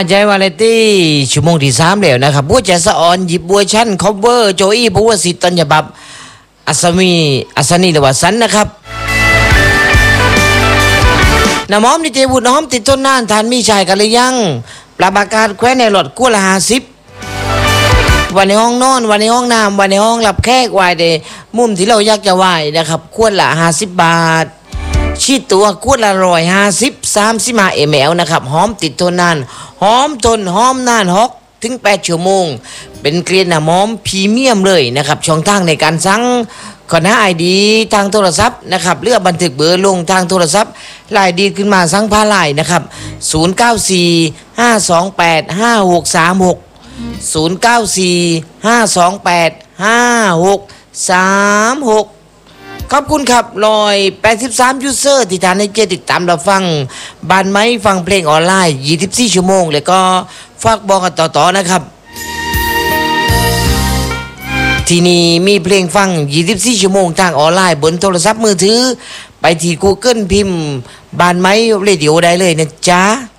ใจวาเลตี้ชั่วโมงที่3แล้วนะครับบัวจะสะออนหยิบบัวชั้นคอเวอร์โจอี้บัวสิตัญญบับอัศนีหรือว่าสันนะครับน้ำหอมดิเจบุญน้อมติดต้นน่านทานมีชายกันหรือยังปรับอากาศแคว้นในหลอดกู้ละ50วันในห้องนอนวันในห้องน้ำวันในห้องหลับแขกวายเดมุมที่เราอยากจะไหวนะครับขวดละ50 บาทชีดตัวขวดละ150 35 ml นะครับหอมติดทนนานหอมทนหอมนาน6 ถึง 8 ชั่วโมงเป็นเกลียนน้ำหอมพรีเมียมเลยนะครับช่องทางในการสั่งขอหน้าไอดีทางโทรศัพท์นะครับเลือกบันทึกเบอร์ลงทางโทรศัพท์ลายดีขึ้นมาสั่งผ่านไลน์นะครับ0945285636ขอบคุณครับ183ยูเซอร์ที่ทานให้เจติดตามเราฟังบ้านไม้ฟังเพลงออนไลน์24 ชั่วโมงแล้วก็ฝากบอกกันต่อๆนะครับที่นี่มีเพลงฟัง24 ชั่วโมงทางออนไลน์บนโทรศัพท์มือถือไปที่ Google พิมพ์บ้านไม้เรดิโอได้เลยนะจ๊ะ